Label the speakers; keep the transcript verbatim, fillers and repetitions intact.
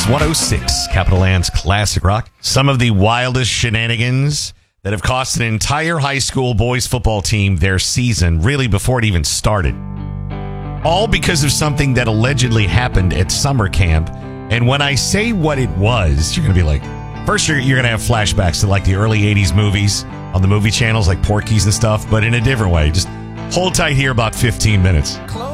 Speaker 1: Kicks one oh six, Capital Land's Classic Rock. Some of the wildest shenanigans that have cost an entire high school boys football team their season, really before it even started. All because of something that allegedly happened at summer camp. And when I say what it was, you're going to be like, first you're, you're going to have flashbacks to like the early eighties movies on the movie channels like Porky's and stuff, but in a different way. Just hold tight here about fifteen minutes.